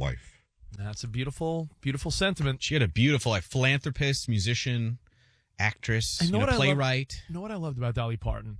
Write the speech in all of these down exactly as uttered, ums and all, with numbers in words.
life. That's a beautiful, beautiful sentiment. She had a beautiful life. Philanthropist, musician, actress, I know you know, what playwright. I love, you know what I loved about Dolly Parton?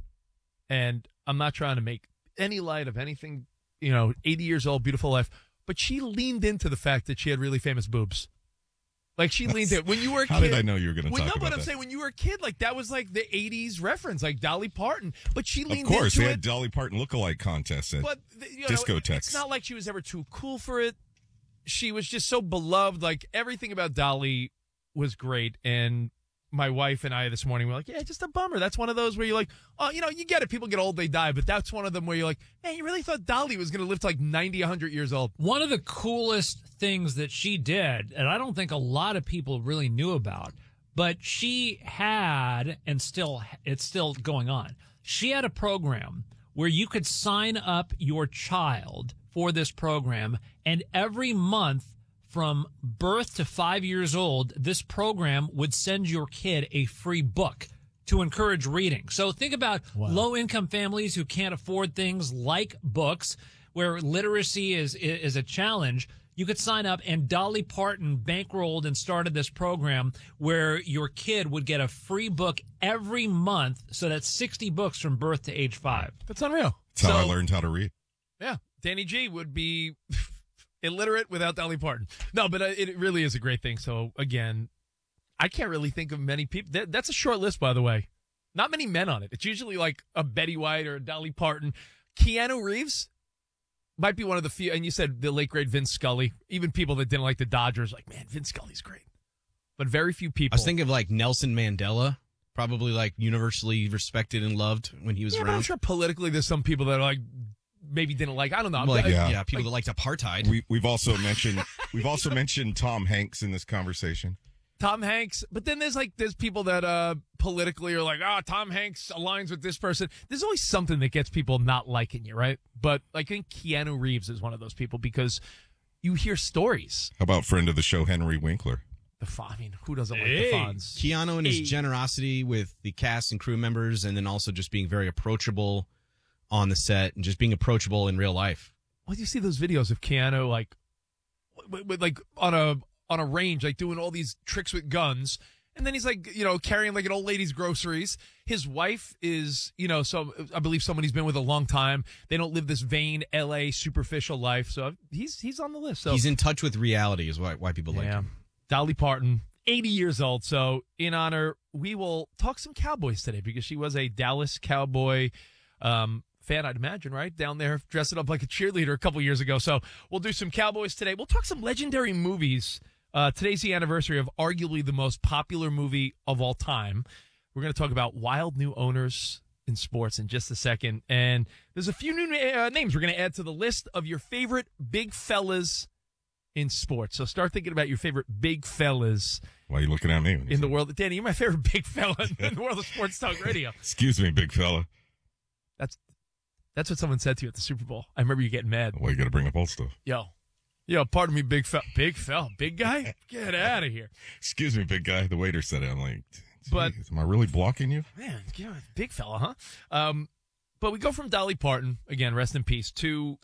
And I'm not trying to make any light of anything, you know, eighty years old, beautiful life. But she leaned into the fact that she had really famous boobs. Like, she leaned in. When you were a How kid. did I know you were going to talk no, about but I'm that? saying when you were a kid, like, that was like the eighties reference, like Dolly Parton. But she leaned Of course, into they had it. Dolly Parton lookalike contests at But, you know, discotheques. It's not like she was ever too cool for it. She was just so beloved. Like, everything about Dolly was great. And my wife and I this morning were like, yeah, just a bummer. That's one of those where you're like, oh, you know, you get it. People get old, they die. But that's one of them where you're like, man, you really thought Dolly was going to live to like ninety, one hundred years old. One of the coolest things that she did, and I don't think a lot of people really knew about, but she had, and still, it's still going on, she had a program where you could sign up your child for this program, and every month from birth to five years old, this program would send your kid a free book to encourage reading. So think about wow. low-income families who can't afford things like books, where literacy is is a challenge. You could sign up, and Dolly Parton bankrolled and started this program where your kid would get a free book every month. So that's sixty books from birth to age five. That's unreal. That's so, how I learned how to read. Yeah. Danny G would be illiterate without Dolly Parton. No, but it really is a great thing. So, again, I can't really think of many people. That, that's a short list, by the way. Not many men on it. It's usually like a Betty White or a Dolly Parton. Keanu Reeves might be one of the few. And you said the late, great Vince Scully. Even people that didn't like the Dodgers, like, man, Vince Scully's great. But very few people. I was thinking of like Nelson Mandela. Probably like universally respected and loved when he was yeah, around. But I'm sure politically there's some people that are like, maybe didn't like, I don't know. Like, yeah. yeah, people like, that liked apartheid. We, we've also mentioned we've also mentioned Tom Hanks in this conversation. Tom Hanks, but then there's like there's people that uh politically are like, oh, Tom Hanks aligns with this person. There's always something that gets people not liking you, right? But like, I think Keanu Reeves is one of those people because you hear stories. How about friend of the show Henry Winkler? The Fa- I mean, who doesn't like Hey. the Fonz? Keanu and his Hey. generosity with the cast and crew members, and then also just being very approachable on the set and just being approachable in real life. Well, you see those videos of Keanu like, with, with like on a on a range, like doing all these tricks with guns, and then he's like, you know, carrying like an old lady's groceries. His wife is, you know, so I believe someone he's been with a long time. They don't live this vain L A superficial life, so he's he's on the list. So he's in touch with reality, is why why people like yeah. him. Dolly Parton, eighty years old. So in honor, we will talk some Cowboys today because she was a Dallas Cowboy um, fan, I'd imagine, right? Down there dressing up like a cheerleader a couple years ago. So we'll do some Cowboys today. We'll talk some legendary movies. Uh, today's the anniversary of arguably the most popular movie of all time. We're going to talk about wild new owners in sports in just a second. And there's a few new uh, names we're going to add to the list of your favorite big fellas in sports. So start thinking about your favorite big fellas. Why are you looking at me? In the world, Danny, you're my favorite big fella in the world of sports talk radio. Excuse me, big fella. That's that's what someone said to you at the Super Bowl. I remember you getting mad. Why you got to bring up old stuff? Yo, yo, pardon me, big fella, big fella, big guy, get out of here. Excuse me, big guy. The waiter said it. I'm like, but am I really blocking you? Man, yeah, big fella, huh? Um, but we go from Dolly Parton again, rest in peace, to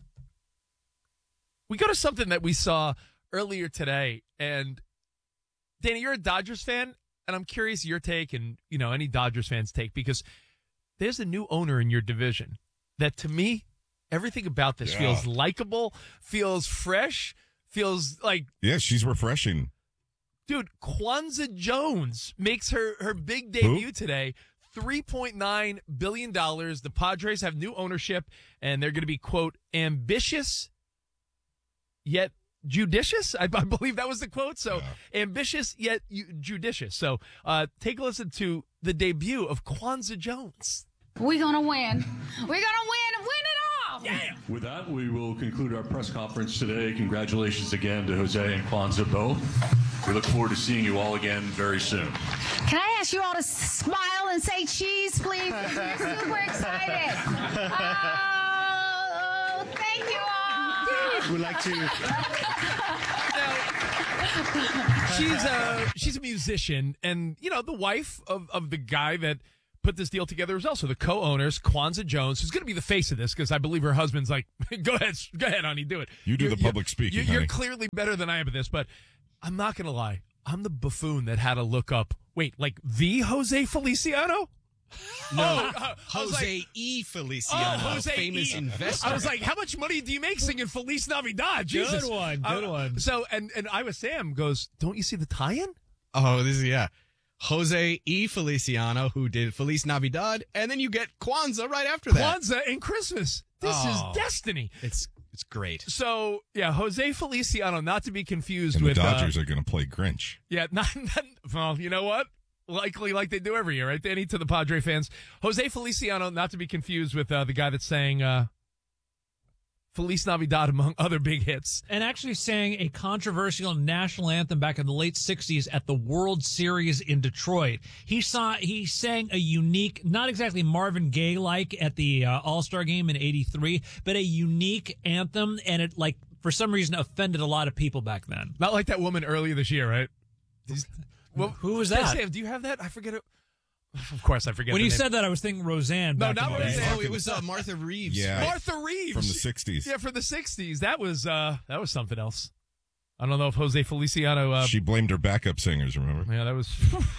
we go to something that we saw earlier today. And Danny, you're a Dodgers fan, and I'm curious your take and, you know, any Dodgers fans' take, because there's a new owner in your division that, to me, everything about this yeah. feels likable, feels fresh, feels like... Yeah, she's refreshing. Dude, Kwanzaa Jones makes her, her big debut Who? today. three point nine billion dollars. The Padres have new ownership, and they're going to be, quote, ambitious, yet judicious. I, I believe that was the quote. So yeah. ambitious, yet judicious. So uh, take a listen to the debut of Kwanzaa Jones. We're going to win. We're going to win and win it all. Yeah. With that, we will conclude our press conference today. Congratulations again to Jose and Kwanzaa both. We look forward to seeing you all again very soon. Can I ask you all to smile and say cheese, please? We're super excited. Oh, thank you all. We'd like to. Now, she's a she's a musician, and you know the wife of of the guy that put this deal together as well. So the co-owners, Kwanzaa Jones, who's going to be the face of this, because I believe her husband's like, go ahead, go ahead, honey, do it. You do You're- the public you're- speaking, You're, you're honey. clearly better than I am at this, but I'm not going to lie. I'm the buffoon that had to look up, wait, like the Jose Feliciano? No, Oh, uh, I was Jose like- E. Feliciano, Oh, Jose famous E. investor. I was like, how much money do you make singing Feliz Navidad? Jesus. one, good Uh, one. So, and, and Iowa Sam goes, don't you see the tie-in? oh, this is, yeah. Jose E. Feliciano, who did Feliz Navidad, and then you get Kwanzaa right after that. Kwanzaa and Christmas. This Oh. is destiny. It's it's great. So, yeah, Jose Feliciano, not to be confused And the with... uh, Dodgers are going to play Grinch. Yeah, not, not well, you know what? Likely like they do every year, right, Danny, to the Padre fans. Jose Feliciano, not to be confused with uh, the guy that's saying uh, Feliz Navidad among other big hits. And actually sang a controversial national anthem back in the late sixties at the World Series in Detroit. He saw he sang a unique, not exactly Marvin Gaye like at the uh, All-Star game in eighty-three, but a unique anthem, and it like for some reason offended a lot of people back then. Not like that woman earlier this year, right? These- well, Who was that? Sam, do you have that? I forget it. Of course, I forget When the you name. said that, I was thinking Roseanne. No, back not in the day. Roseanne. Oh, it was uh, Martha Reeves. Yeah. Martha Reeves From the sixties. Yeah, for the sixties. That was uh, that was something else. I don't know if Jose Feliciano. Uh, She blamed her backup singers, remember? Yeah, that was.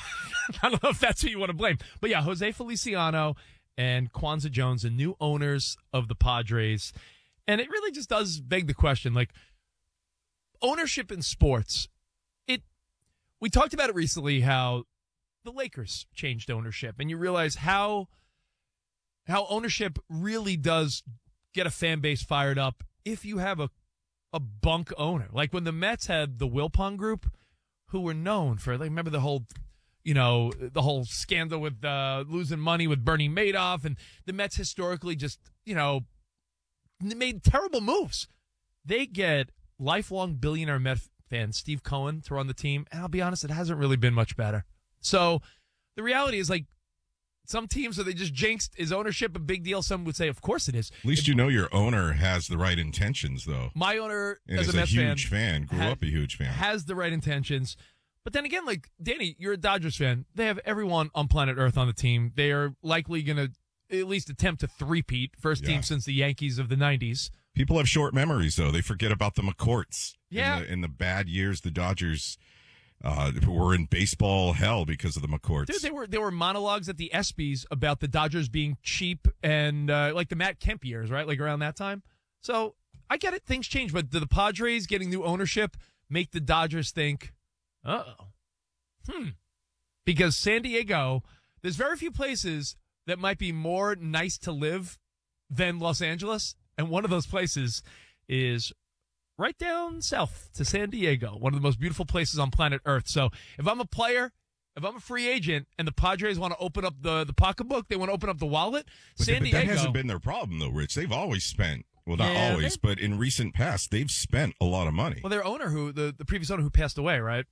I don't know if that's who you want to blame, but yeah, Jose Feliciano and Kwanzaa Jones, the new owners of the Padres, and it really just does beg the question: like ownership in sports. It. We talked about it recently how the Lakers changed ownership, and you realize how how ownership really does get a fan base fired up if you have a a bunk owner. Like when the Mets had the Wilpon Group, who were known for, like, remember the whole, you know, the whole scandal with uh, losing money with Bernie Madoff, and the Mets historically just, you know, made terrible moves. They get lifelong billionaire Met fan Steve Cohen to run the team, and I'll be honest, it hasn't really been much better. So the reality is, like, some teams where they just jinxed, is ownership a big deal? Some would say, of course it is. At least you know your owner has the right intentions, though. My owner, And as is a a Mets huge fan, fan, grew ha- up a huge fan. has the right intentions. But then again, like, Danny, you're a Dodgers fan. They have everyone on planet Earth on the team. They are likely going to at least attempt to three-peat. First Yeah. team since the Yankees of the nineties. People have short memories, though. They forget about the McCourts. Yeah. In the, in the bad years, the Dodgers uh, were in baseball hell because of the McCourts. Dude, there were there were monologues at the ESPYs about the Dodgers being cheap and uh, like the Matt Kemp years, right? Like around that time. So I get it. Things change. But do the Padres getting new ownership make the Dodgers think, uh-oh, hmm. Because San Diego, there's very few places that might be more nice to live than Los Angeles. And one of those places is right down south to San Diego, one of the most beautiful places on planet Earth. So if I'm a player, if I'm a free agent, and the Padres want to open up the, the pocketbook, they want to open up the wallet, But, San but Diego. that hasn't been their problem, though, Rich. They've always spent, well, not Yeah, always, but in recent past, they've spent a lot of money. Well, their owner, who the, the previous owner who passed away, right?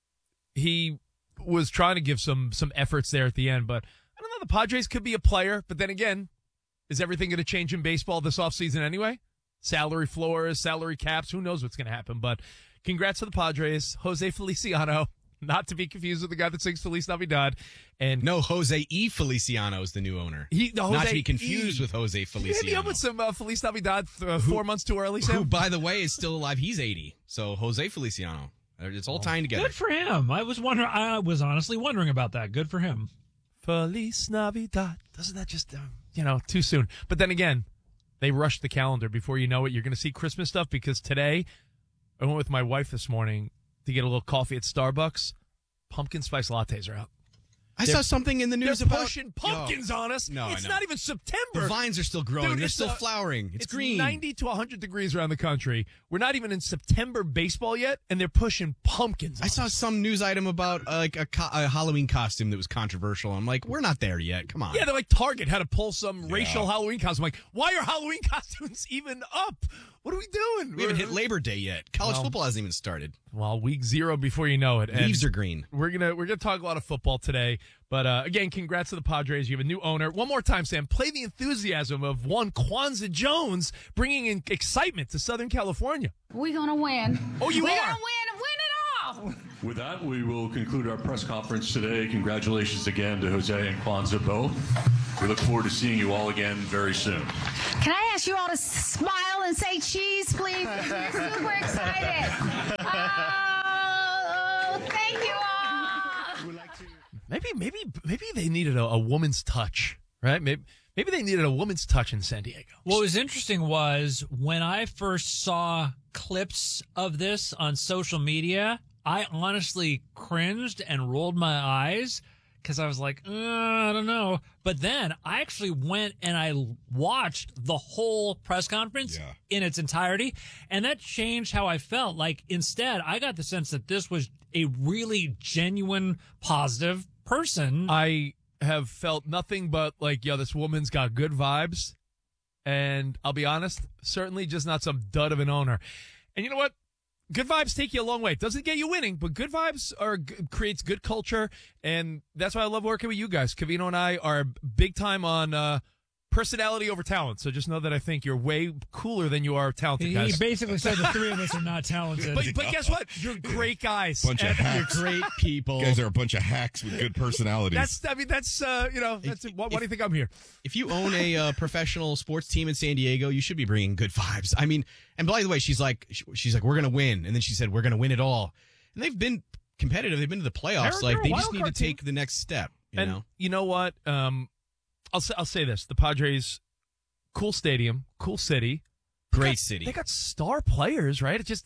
He was trying to give some some efforts there at the end, but I don't know. The Padres could be a player, but then again, is everything going to change in baseball this offseason anyway? Salary floors, salary caps, who knows what's going to happen? But congrats to the Padres, Jose Feliciano, not to be confused with the guy that sings Feliz Navidad, and No, Jose E. Feliciano is the new owner. he no, Not Jose to be confused E. with Jose Hit me Feliciano. up with some uh, Feliz Navidad uh, four months too early, Sam. Who, by the way, is still alive. He's eighty. So Jose Feliciano. It's all tying together. Good for him. I was wondering. I was honestly wondering about that. Good for him. Feliz Navidad. Doesn't that just, uh, you know, too soon? But then again, they rushed the calendar. Before you know it, you're going to see Christmas stuff because today I went with my wife this morning to get a little coffee at Starbucks. Pumpkin spice lattes are out. I saw something in the news They're about pushing pumpkins Yo, on us. No, I it's know. not even September. The vines are still growing. Dude, They're it's, still uh, flowering. It's, green. ninety to one hundred degrees around the country. We're not even in September baseball yet, and they're pushing pumpkins on I saw us. some news item about uh, like a, co- a Halloween costume that was controversial. I'm like, we're not there yet. Come on. Yeah, they're like Target had to pull some Yeah. racial Halloween costume. Like, why are Halloween costumes even up? What are we doing? we haven't hit Labor Day yet. College Well, football hasn't even started. Well, week zero before you know it. And Leaves are green. We're gonna we're gonna talk a lot of football today. But uh, again, congrats to the Padres. You have a new owner. One more time, Sam. Play the enthusiasm of one Kwanzaa Jones bringing in excitement to Southern California. We're gonna win. Oh, you We're are? gonna win and win it all. With that, we will conclude our press conference today. Congratulations again to Jose and Kwanzaa both. We look forward to seeing you all again very soon. Can I ask you all to smile and say cheese, please? We're super excited. Oh, thank you all. Maybe, maybe, maybe they needed a, a woman's touch, right? Maybe, maybe they needed a woman's touch in San Diego. What was interesting was when I first saw clips of this on social media, I honestly cringed and rolled my eyes because I was like, uh, I don't know. But then I actually went and I watched the whole press conference Yeah. in its entirety, and that changed how I felt. Like, instead, I got the sense that this was a really genuine, positive person. I have felt nothing but like, yo, this woman's got good vibes. And I'll be honest, certainly just not some dud of an owner. And you know what? Good vibes take you a long way. It doesn't get you winning, but good vibes are creates good culture. And that's why I love working with you guys. Covino and I are big time on uh, personality over talent. So just know that I think you're way cooler than you are talented, He guys. basically said the three of us are not talented. But, but guess what? You're great guys. Bunch of And hacks. Great people. You guys are a bunch of hacks with good personalities. That's, I mean, that's, uh, you know, that's, If- why, why do you think I'm here? If you own a uh, professional sports team in San Diego, you should be bringing good vibes. I mean, and by the way, she's like, she's like, we're going to win. And then she said, we're going to win it all. And they've been competitive. They've been to the playoffs. They're- like, they're a they just wild need to card team. take the next step, you and know? you know what? Um, I'll say, I'll say this: the Padres, cool stadium, cool city, Great got- city. They got star players, right? It just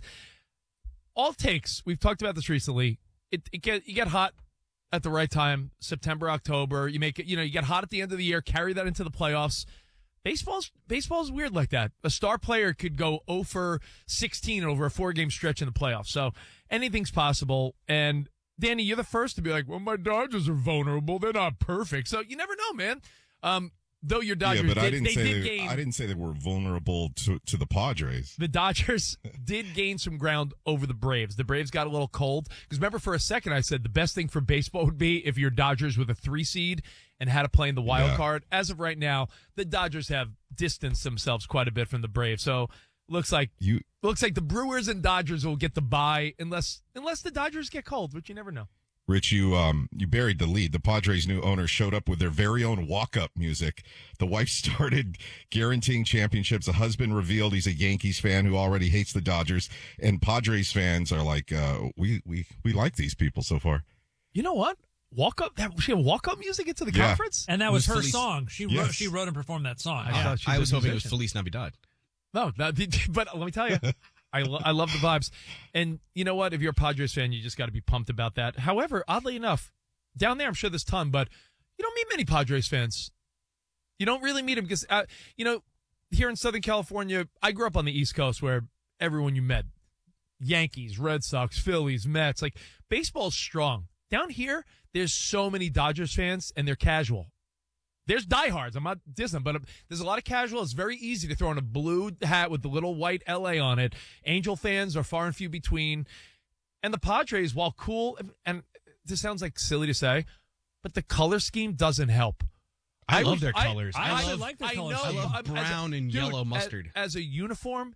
all it takes. We've talked about this recently. It, it get you get hot at the right time, September, October. You make it. You know, you get hot at the end of the year. Carry that into the playoffs. Baseball's baseball's weird like that. A star player could go oh for sixteen over a four game stretch in the playoffs. So anything's possible. And Danny, you're the first to be like, well, my Dodgers are vulnerable. They're not perfect. So you never know, man. Um, though your Dodgers yeah, but did, I didn't they say did they, gain. I didn't say they were vulnerable to to the Padres. The Dodgers did gain some ground over the Braves. The Braves got a little cold. Because remember, for a second, I said the best thing for baseball would be if your Dodgers with a three seed and had to play in the wild Yeah. card. As of right now, the Dodgers have distanced themselves quite a bit from the Braves. So looks like You looks like the Brewers and Dodgers will get the bye unless unless the Dodgers get cold, which you never know. Rich, you um you buried the lead. The Padres' new owner showed up with their very own walk-up music. The wife started guaranteeing championships. The husband revealed he's a Yankees fan who already hates the Dodgers. And Padres fans are like, uh, we we we like these people so far. You know what? Walk up that she had walk up music into the Yeah. conference? and that It was, was her Feliz- song. She wrote, Yes. she wrote and performed that song. I Yeah. thought she I a was hoping it was musician. Feliz Navidad. No, no, but let me tell you, I, lo- I love the vibes. And you know what? If you're a Padres fan, you just got to be pumped about that. However, oddly enough, down there, I'm sure there's a ton, but you don't meet many Padres fans. You don't really meet them because, uh, you know, here in Southern California, I grew up on the East Coast where everyone you met, Yankees, Red Sox, Phillies, Mets, like baseball's strong. Down here, there's so many Dodgers fans and they're casual. There's diehards. I'm not dissing them, but there's a lot of casual. It's very easy to throw on a blue hat with the little white L A on it. Angel fans are far and few between. And the Padres, while cool, and this sounds like silly to say, but the color scheme doesn't help. I, I love was- their I- colors. I I, actually love, like their I colors. know. I love I'm- as a- brown and dude, yellow as- mustard. As, a uniform,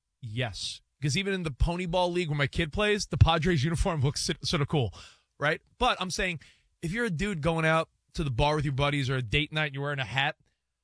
yes. Because even in the Pony Ball League where my kid plays, the Padres uniform looks sort of cool, right? But I'm saying, if you're a dude going out to the bar with your buddies or a date night and you're wearing a hat,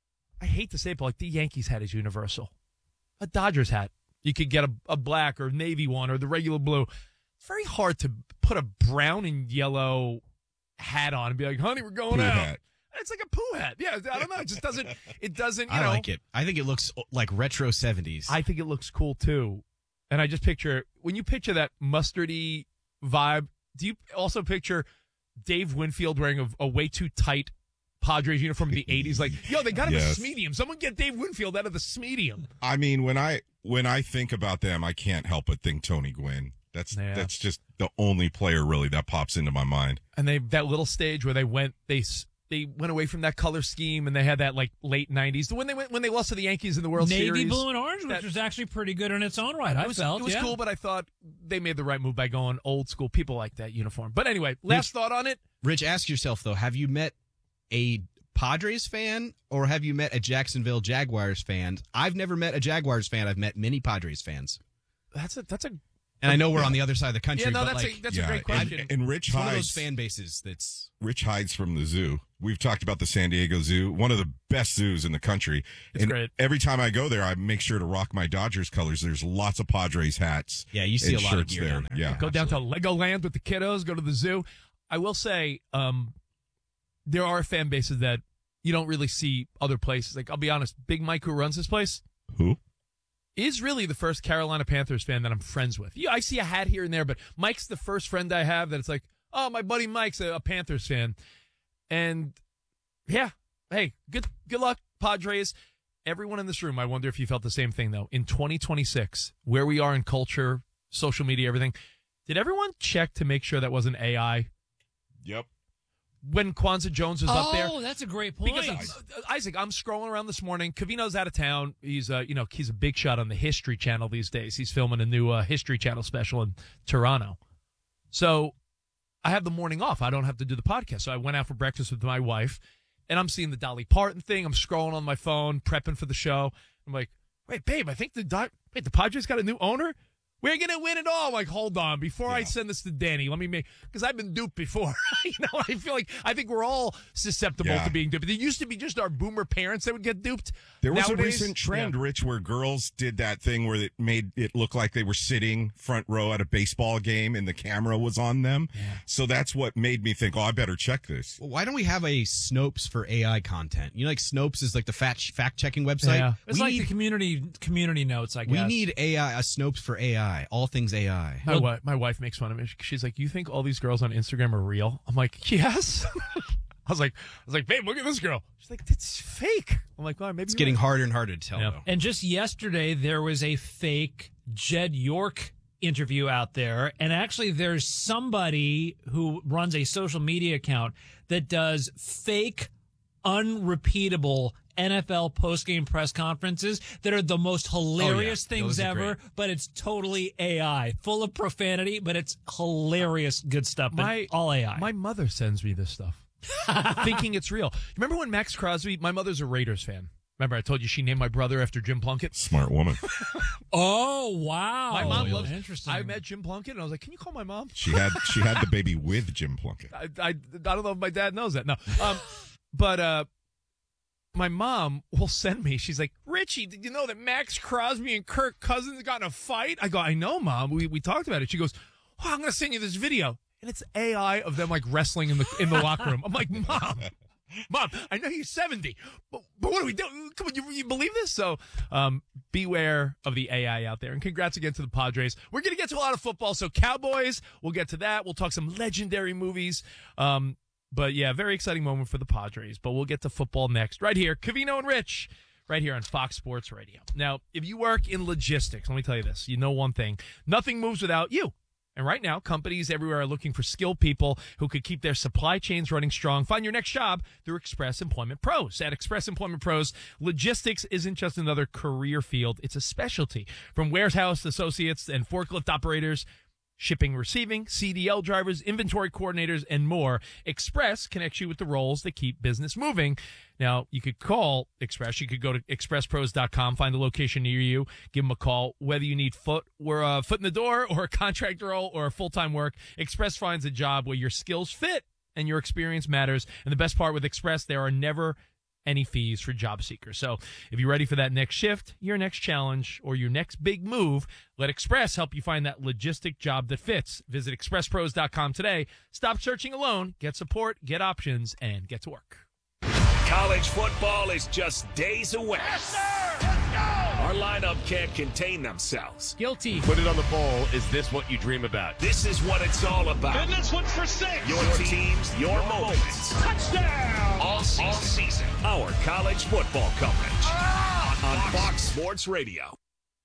I hate to say it, but like the Yankees hat is universal. A Dodgers hat, you could get a, a black or navy one or the regular blue. It's very hard to put a brown and yellow hat on and be like, honey, we're going Poo out. hat. It's like a poo hat. Yeah, I don't know. It just doesn't, it doesn't, you I know. like it. I think it looks like retro seventies. I think it looks cool too. And I just picture, when you picture that mustardy vibe, do you also picture Dave Winfield wearing a, a way too tight Padres uniform in the eighties? Like, yo, they got him Yes. a Smedium. Someone get Dave Winfield out of the Smedium. I mean, when I when I think about them, I can't help but think Tony Gwynn. That's Yeah. that's just the only player really that pops into my mind. And they, that little stage where they went, they, s- they went away from that color scheme and they had that like late nineties. When they went, when they lost to the Yankees in the World Navy Series. blue and orange, which that- was actually pretty good in its own right. I It was, felt it was yeah. cool, but I thought they made the right move by going old school. People like that uniform. But anyway, last thought on it. Rich, ask yourself though: have you met a Padres fan or have you met a Jacksonville Jaguars fan? I've never met a Jaguars fan. I've met many Padres fans. That's a that's a And I know we're on the other side of the country, Yeah, no, but that's like, a that's yeah, a great and- question. And, Rich it's one of those hides. fan bases that's Rich hides from the zoo. We've talked about the San Diego Zoo, one of the best zoos in the country. It's and great. Every time I go there, I make sure to rock my Dodgers colors. There's lots of Padres hats. yeah, you see a and lot of shirts gear down there. Yeah. Go down to Legoland with the kiddos. Go to the zoo. I will say, um, there are fan bases that you don't really see other places. Like I'll be honest, Big Mike, who runs this place, Who? is really the first Carolina Panthers fan that I'm friends with. Yeah, I see a hat here and there, but Mike's the first friend I have that it's like, oh, my buddy Mike's a, a Panthers fan. And yeah, hey, good good luck, Padres. Everyone in this room, I wonder if you felt the same thing, though. In twenty twenty-six, where we are in culture, social media, everything, did everyone check to make sure that wasn't A I? Yep. When Kwanzaa Jones was up there? Oh, that's a great point. Because uh, Isaac, I'm scrolling around this morning. Cavino's out of town. He's uh, you know, he's a big shot on the History Channel these days. He's filming a new uh, History Channel special in Toronto. So I have the morning off. I don't have to do the podcast. So I went out for breakfast with my wife, and I'm seeing the Dolly Parton thing. I'm scrolling on my phone, prepping for the show. I'm like, wait, babe, I think the Do- wait the Padres got a new owner. We're going to win it all. I'm like, hold on. Before I send this to Danny, let me make, because I've been duped before. you know, I feel like, I think we're all susceptible Yeah. to being duped. It used to be just our boomer parents that would get duped. There was Nowadays, a recent trend, yeah. Rich, where girls did that thing where it made it look like they were sitting front row at a baseball game and the camera was on them. So that's what made me think, oh, I better check this. Well, why don't we have a Snopes for A I content? You know, like Snopes is like the fact fact checking website. Yeah. It's we like need, the community community notes, I guess. we need A I, a Snopes for A I, all things A I. My, wi- my wife makes fun of me. She's like, "You think all these girls on Instagram are real?" I'm like, "Yes." I was like, "I was like, babe, look at this girl." She's like, "It's fake." I'm like, "Well, maybe It's you're getting right." harder and harder to tell, Yeah. though. And just yesterday, there was a fake Jed York interview out there. And actually, there's somebody who runs a social media account that does fake, unrepeatable N F L postgame press conferences that are the most hilarious Oh, yeah. things Those are ever, great. but it's totally A I, full of profanity, but it's hilarious, good stuff. But My all A I. My mother sends me this stuff, thinking it's real. Remember when Max Crosby? My mother's a Raiders fan. Remember, I told you she named my brother after Jim Plunkett. Smart woman. oh wow! My mom Oh, loves. Interesting. I met Jim Plunkett, and I was like, "Can you call my mom?" She had she had the baby with Jim Plunkett. I, I, I don't know if my dad knows that. No. Um, but uh, my mom will send me. She's like, "Richie, did you know that Max Crosby and Kirk Cousins got in a fight?" I go, "I know, Mom. We we talked about it." She goes, "Oh, I'm going to send you this video." And it's A I of them like wrestling in the in the locker room. I'm like, "Mom, Mom, I know you're seventy, but, but what do we do? Come on, you, you believe this?" So um, beware of the A I out there. And congrats again to the Padres. We're going to get to a lot of football. So Cowboys, we'll get to that. We'll talk some legendary movies. Um, but yeah, very exciting moment for the Padres. But we'll get to football next. Right here, Cavino and Rich, right here on Fox Sports Radio. Now, if you work in logistics, let me tell you this. You know one thing. Nothing moves without you. And right now, companies everywhere are looking for skilled people who could keep their supply chains running strong. Find your next job through Express Employment Pros. At Express Employment Pros, logistics isn't just another career field, it's a specialty. From warehouse associates and forklift operators, shipping, receiving, C D L drivers, inventory coordinators, and more, Express connects you with the roles that keep business moving. Now, you could call Express. You could go to express pros dot com, find a location near you, give them a call. Whether you need foot or a foot in the door or a contract role or a full-time work, Express finds a job where your skills fit and your experience matters. And the best part with Express, there are never any fees for job seekers. So if you're ready for that next shift, your next challenge, or your next big move, let Express help you find that logistic job that fits. Visit express pros dot com today. Stop searching alone. Get support, get options, and get to work. College football is just days away. Yes, sir! Let's go! Our lineup can't contain themselves. Guilty. Put it on the bowl. Is this what you dream about? This is what it's all about. And this one's for six. Your teams, your moments. Touchdown! All season. All season. Our college football coverage Ah, on Fox Sports Radio.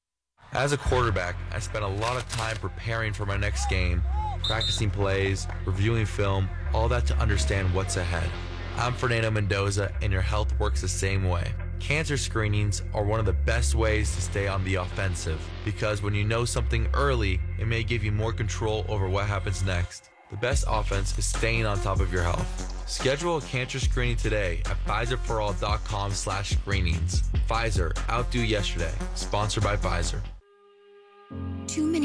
As a quarterback, I spent a lot of time preparing for my next game, practicing plays, reviewing film, all that to understand what's ahead. I'm Fernando Mendoza, and your health works the same way. Cancer screenings are one of the best ways to stay on the offensive, because when you know something early, it may give you more control over what happens next. The best offense is staying on top of your health. Schedule a cancer screening today at Pfizer For All dot com slash screenings. Pfizer, outdo yesterday. Sponsored by Pfizer. Too many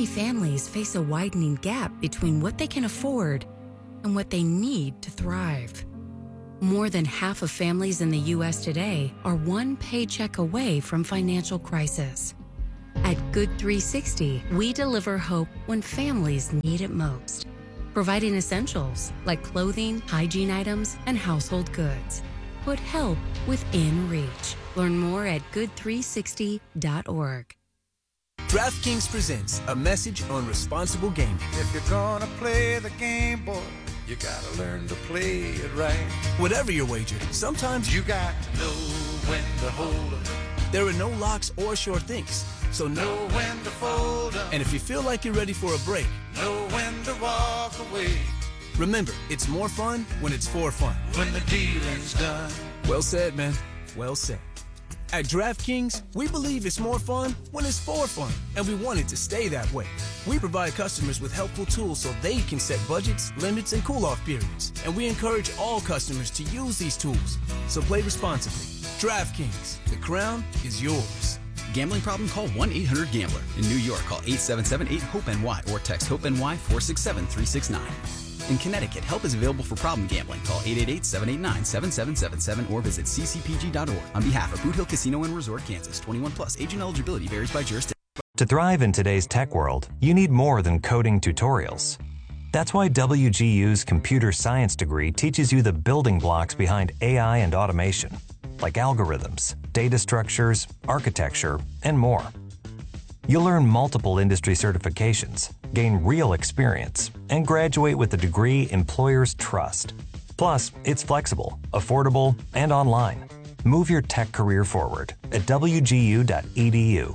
many families face a widening gap between what they can afford and what they need to thrive. More than half of families in the U S today are one paycheck away from financial crisis. At Good three sixty, we deliver hope when families need it most, providing essentials like clothing, hygiene items, and household goods. Put help within reach. Learn more at good three sixty dot org. DraftKings presents a message on responsible gaming. If you're gonna play the game, boy, you gotta learn to play it right. Whatever your wager, sometimes you got to know when to hold 'em. There are no locks or sure things, so know when to fold 'em. And if you feel like you're ready for a break, know when to walk away. Remember, it's more fun when it's for fun. When the dealing's done. Well said, man. Well said. At DraftKings, we believe it's more fun when it's for fun, and we want it to stay that way. We provide customers with helpful tools so they can set budgets, limits, and cool-off periods. And we encourage all customers to use these tools. So play responsibly. DraftKings, the crown is yours. Gambling problem? Call one eight hundred gambler. In New York, call eight seven seven eight hope N Y or text HOPE-NY four six seven three six nine. In Connecticut, help is available for problem gambling. Call eight eight eight, seven eight nine, seven seven seven seven or visit c c p g dot org. On behalf of Boot Hill Casino and Resort, Kansas, twenty-one plus, age and eligibility varies by jurisdiction. To thrive in today's tech world, you need more than coding tutorials. That's why W G U's computer science degree teaches you the building blocks behind A I and automation, like algorithms, data structures, architecture, and more. You'll earn multiple industry certifications, gain real experience, and graduate with a degree employers trust. Plus, it's flexible, affordable, and online. Move your tech career forward at w g u dot e d u.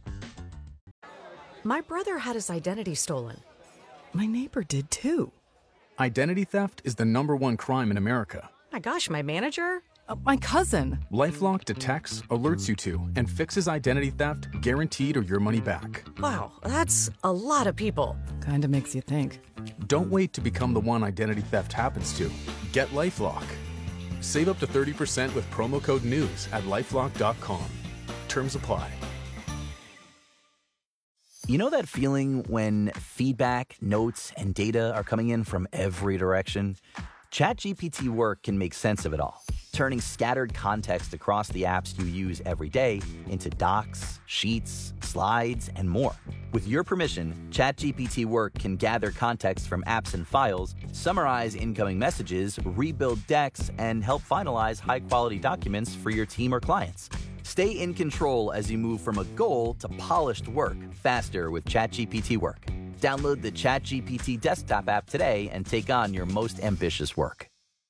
My brother had his identity stolen. My neighbor did too. Identity theft is the number one crime in America. My gosh, my manager? Uh, my cousin. LifeLock detects, alerts you to, and fixes identity theft guaranteed or your money back. Wow, that's a lot of people. Kinda makes you think. Don't wait to become the one identity theft happens to. Get LifeLock. Save up to thirty percent with promo code NEWS at lifelock dot com. Terms apply. You know that feeling when feedback, notes, and data are coming in from every direction? ChatGPT Work can make sense of it all, turning scattered context across the apps you use every day into docs, sheets, slides, and more. With your permission, ChatGPT Work can gather context from apps and files, summarize incoming messages, rebuild decks, and help finalize high-quality documents for your team or clients. Stay in control as you move from a goal to polished work faster with ChatGPT Work. Download the ChatGPT desktop app today and take on your most ambitious work.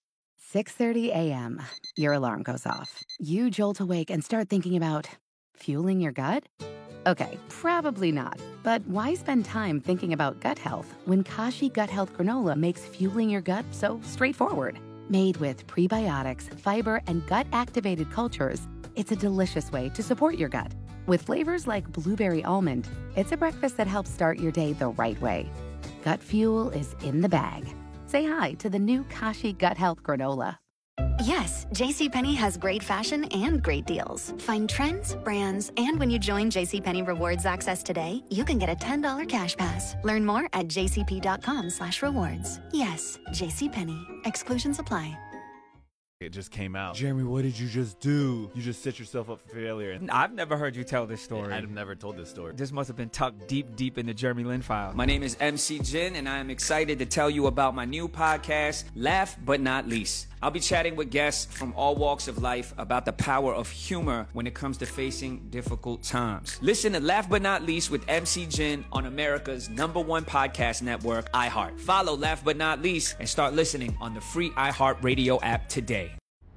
six thirty a.m. Your alarm goes off. You jolt awake and start thinking about fueling your gut? Okay, probably not. But why spend time thinking about gut health when Kashi Gut Health Granola makes fueling your gut so straightforward? Made with prebiotics, fiber, and gut-activated cultures, it's a delicious way to support your gut. With flavors like blueberry almond, it's a breakfast that helps start your day the right way. Gut fuel is in the bag. Say hi to the new Kashi Gut Health Granola. Yes, JCPenney has great fashion and great deals. Find trends, brands, and when you join JCPenney Rewards Access today, you can get a ten dollars cash pass. Learn more at j c p dot com slash rewards. Yes, JCPenney. Exclusions apply. It just came out. Jeremy, what did you just do? You just set yourself up for failure. I've never heard you tell this story. I've never told this story. This must have been tucked deep, deep in the Jeremy Lin file. My name is M C Jin, and I am excited to tell you about my new podcast, Laugh But Not Least. I'll be chatting with guests from all walks of life about the power of humor when it comes to facing difficult times. Listen to Laugh But Not Least with M C Jin on America's number one podcast network, iHeart. Follow Laugh But Not Least and start listening on the free iHeartRadio app today.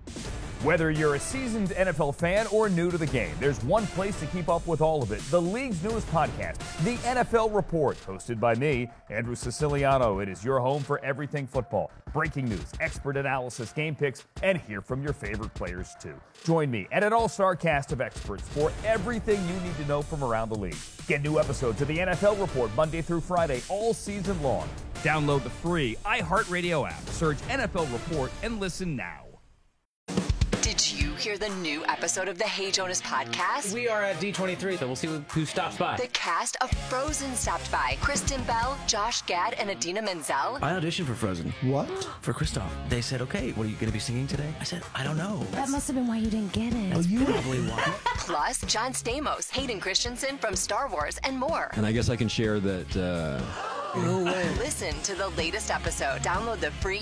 Whether you're a seasoned N F L fan or new to the game, there's one place to keep up with all of it. The league's newest podcast, The N F L Report, hosted by me, Andrew Siciliano. It is your home for everything football. Breaking news, expert analysis, game picks, and hear from your favorite players too. Join me and an all-star cast of experts for everything you need to know from around the league. Get new episodes of The N F L Report Monday through Friday all season long. Download the free iHeartRadio app, search N F L Report, and listen now. Did you hear the new episode of the Hey Jonas podcast? We are at D twenty-three, so we'll see who stops by. The cast of Frozen stopped by. Kristen Bell, Josh Gad, and Adina Menzel. I auditioned for Frozen. What? For Kristoff. They said, okay, what are you going to be singing today? I said, I don't know. That must have been why you didn't get it. Oh, you probably won. Plus, John Stamos, Hayden Christensen from Star Wars, and more. And I guess I can share that. Uh... No way. Listen to the latest episode. Download the free